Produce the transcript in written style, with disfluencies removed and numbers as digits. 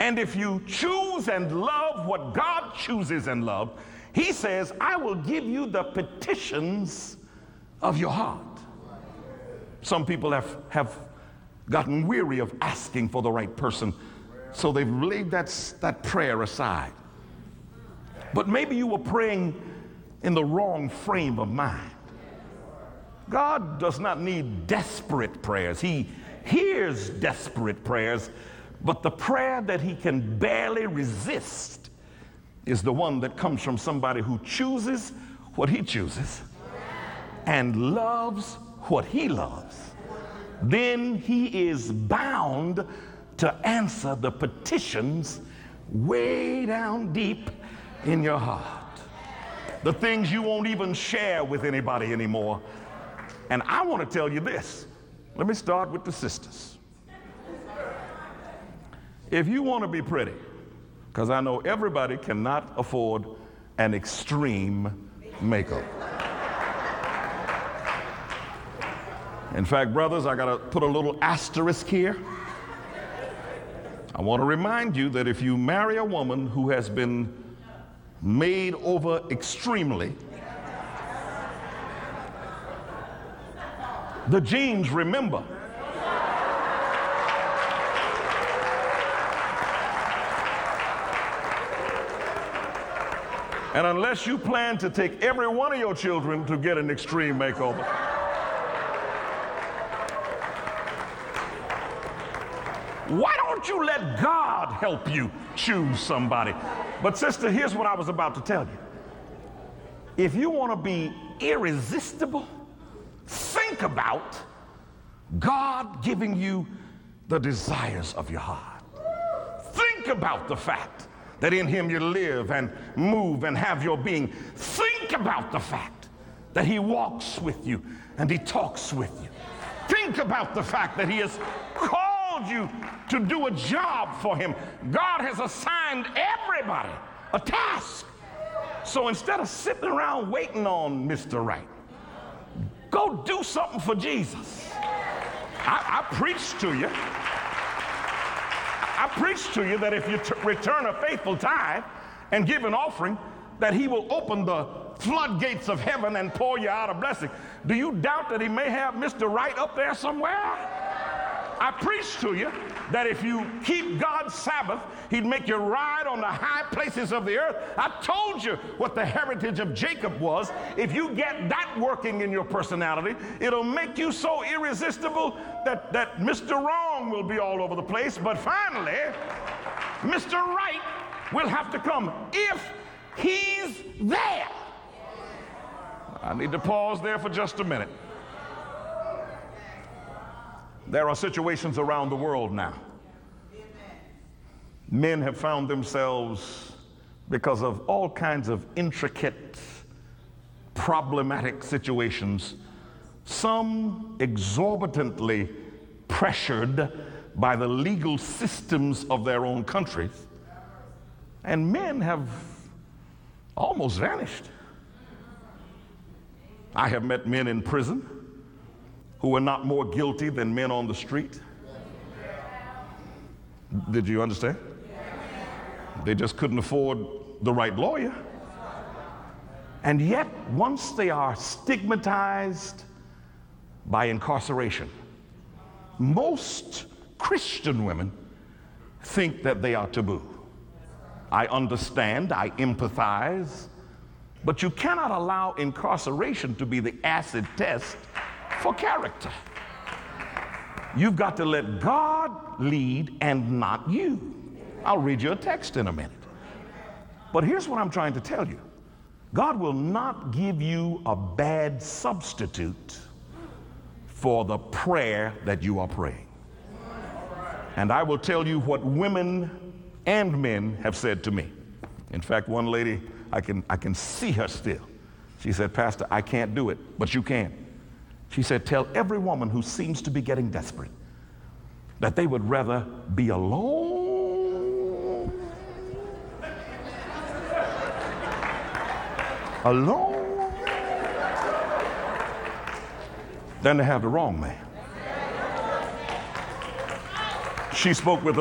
And if you choose and love what God chooses and love, he says, I will give you the petitions of your heart. Some people have gotten weary of asking for the right person, so they've laid that prayer aside. But maybe you were praying in the wrong frame of mind. God does not need desperate prayers. He hears desperate prayers, but the prayer that he can barely resist is the one that comes from somebody who chooses what he chooses and loves what he loves. Then he is bound to answer the petitions way down deep in your heart. The things you won't even share with anybody anymore. And I want to tell you this. Let me start with the sisters. If you want to be pretty, because I know everybody cannot afford an extreme makeover. In fact, brothers, I got to put a little asterisk here. I want to remind you that if you marry a woman who has been made over extremely, the genes remember. And unless you plan to take every one of your children to get an extreme makeover, why don't you let God help you choose somebody? But sister, here's what I was about to tell you. If you want to be irresistible, think about God giving you the desires of your heart. Think about the fact that in him you live and move and have your being. Think about the fact that he walks with you and he talks with you. Think about the fact that he has called you to do a job for him. God has assigned everybody a task. So instead of sitting around waiting on Mr. Right, go do something for Jesus. I preach to you. I preach to you that if you return a faithful tithe and give an offering, that he will open the floodgates of heaven and pour you out a blessing. Do you doubt that he may have Mr. Right up there somewhere? I preach to you that if you keep God's Sabbath, he'd make you ride on the high places of the earth. I told you what the heritage of Jacob was. If you get that working in your personality, it'll make you so irresistible that Mr. Wrong will be all over the place. But finally, Mr. Right will have to come if he's there. I need to pause there for just a minute. There are situations around the world now. Men have found themselves, because of all kinds of intricate, problematic situations, some exorbitantly pressured by the legal systems of their own countries, and men have almost vanished. I have met men in prison who were not more guilty than men on the street. Did you understand? They just couldn't afford the right lawyer. And yet, once they are stigmatized by incarceration, most Christian women think that they are taboo. I understand, I empathize, but you cannot allow incarceration to be the acid test for character. You've got to let God lead and not you. I'll read you a text in a minute. But here's what I'm trying to tell you. God will not give you a bad substitute for the prayer that you are praying. And I will tell you what women and men have said to me. In fact, one lady, I can see her still. She said, Pastor, I can't do it, but you can. She said, tell every woman who seems to be getting desperate that they would rather be alone than to have the wrong man. She spoke with